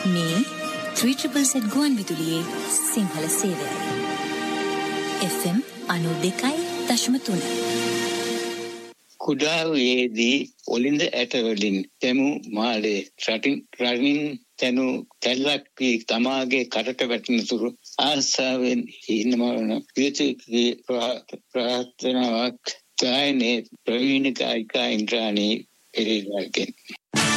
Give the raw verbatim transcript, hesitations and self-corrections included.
මේ three triple set ගුවන් විදුලියේ Sinhala සේවයයි. F M අනූ දෙකයි දශම තුන. කුඩා වේදී ඔලින්ද ඇටවලින් තෙමු මාලේ රටින් රටින් තනු තැල්ලක් වී තමාගේ කරට වැටෙන තුරු ආසාවෙන් හිනමවන ප්‍රීතිකී ප්‍රාර්ථනාවක් ගායනයේ ප්‍රවීණ ගායිකා ඉන්ද්‍රාණී පෙරේරාගෙන්.